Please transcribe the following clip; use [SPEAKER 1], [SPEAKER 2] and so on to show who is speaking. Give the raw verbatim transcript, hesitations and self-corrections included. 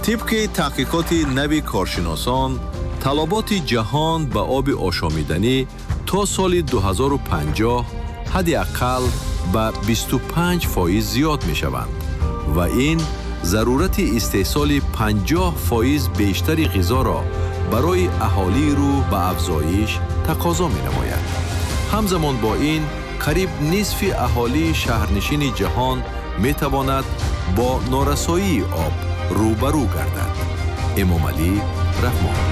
[SPEAKER 1] طبق تحقیقات نوی کارشناسان، طلبات جهان به آب آشامیدنی تا سال دو هزار و پنجاه حداقل به بیست و پنج فایز زیاد می شوند و این ضرورت استحصال پنجاه فایز بیشتر غذا را برای اهالی رو به افزایش تقاضا می نماید. همزمان با این قریب نصف اهالی شهرنشین جهان می تواند با نارسایی آب روبرو گردد. امام علی رحمان